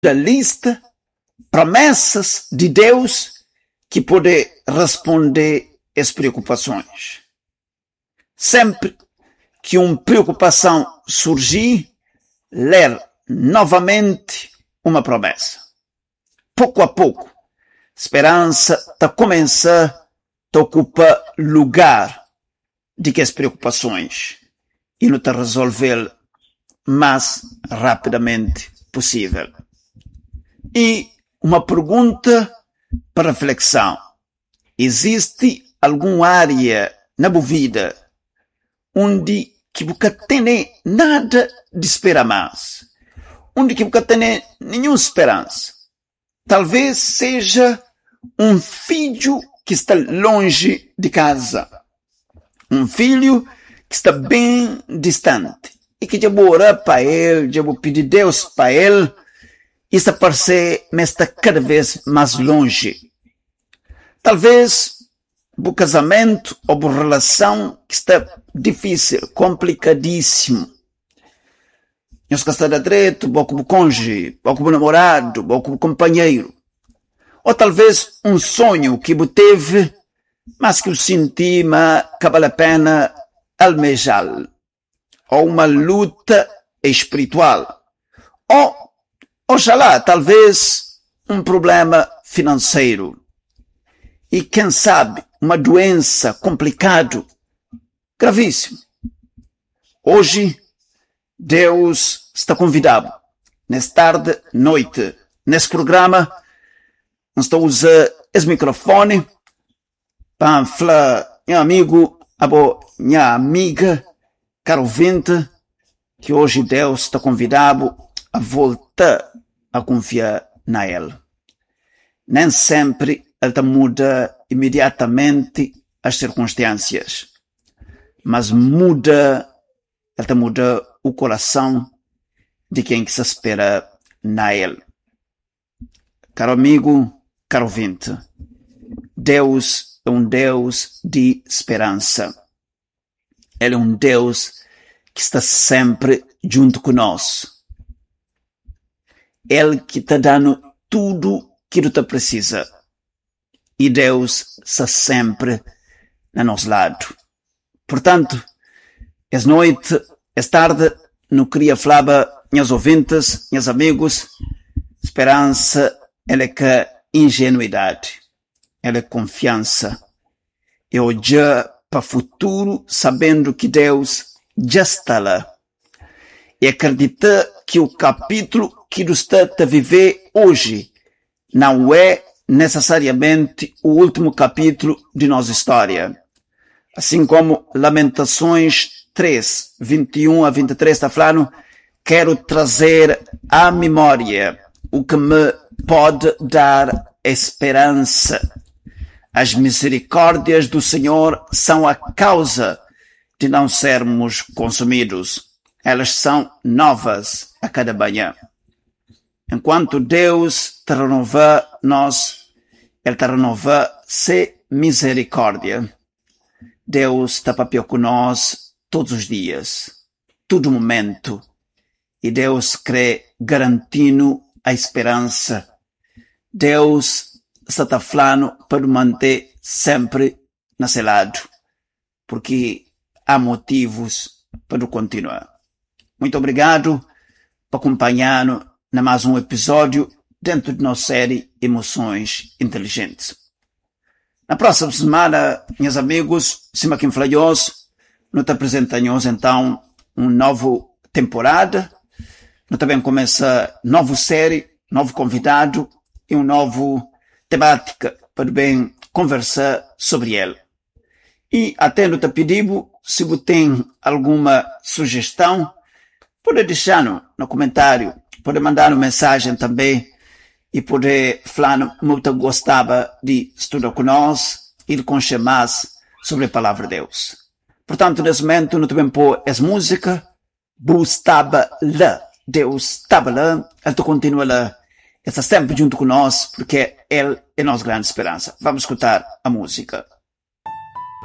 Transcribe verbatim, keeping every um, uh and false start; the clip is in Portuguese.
da lista, promessas de Deus que pode responder às preocupações. Sempre que uma preocupação surgir, ler novamente uma promessa. Pouco a pouco, esperança está começar a ocupar lugar de que as preocupações e não está resolver mais rapidamente possível. E uma pergunta para reflexão. Existe alguma área na tua vida onde que você tem nada de esperar mais? Onde que você tem nenhuma esperança? Talvez seja um filho que está longe de casa. Um filho que está bem distante. E que já vou orar para ele, já vou pedir Deus para ele. Isso parece que está cada vez mais longe. Talvez o casamento ou a relação que está difícil, complicadíssimo. Não se está direito, ou com o cônjuge, ou com o namorado, ou com o companheiro. Ou talvez um sonho que você teve, mas que eu senti, mas que vale a pena almejar. Ou uma luta espiritual. Ou, oxalá, talvez um problema financeiro. E quem sabe, uma doença complicada, gravíssima. Hoje, Deus está convidado, nesta tarde, noite, nesse programa, nós estamos usando esse microfone para falar, meu amigo, minha amiga, caro ouvinte, que hoje Deus está convidado a voltar a confiar na Ele. Nem sempre Ele muda imediatamente as circunstâncias, mas muda, Ele muda o coração de quem que se espera na Ele. Caro amigo, caro ouvinte, Deus é um Deus de esperança. Ele é um Deus que está sempre junto conosco. Ele que está dando tudo que tu precisa. E Deus está sempre a nosso lado. Portanto, esta noite, esta tarde, não queria falar para meus ouvintes, meus amigos, esperança, ela é que ingenuidade, ela é confiança. É olhar para o futuro sabendo que Deus já está lá. E acreditar que o capítulo que tu está a viver hoje não é necessariamente o último capítulo de nossa história. Assim como Lamentações três, vinte e um a vinte e três está falando, quero trazer à memória o que me pode dar esperança. As misericórdias do Senhor são a causa de não sermos consumidos. Elas são novas a cada manhã. Enquanto Deus te renova nós, Ele te renova sem misericórdia. Deus está papel com nós todos os dias, todo momento. E Deus quer garantindo a esperança. Deus está falando para manter sempre na seu lado, porque há motivos para continuar. Muito obrigado por acompanhar na mais um episódio dentro de nossa série Emoções Inteligentes. Na próxima semana, meus amigos, cima aqui em Flaios, nós te apresentamos então uma nova temporada. Nós também começa nova série, novo convidado e uma nova temática para bem conversar sobre ele. E até nós te pedimos, se você tem alguma sugestão, pode deixar no, no comentário, pode mandar uma mensagem também e pode falar muito gostava de estudar com nós e de conhecer mais sobre a palavra de Deus. Portanto, nesse momento, nós também pôr essa música, Deus estava lá, Deus estava lá, Ele continua lá, Ele está sempre junto com nós, porque Ele é nossa grande esperança. Vamos escutar a música.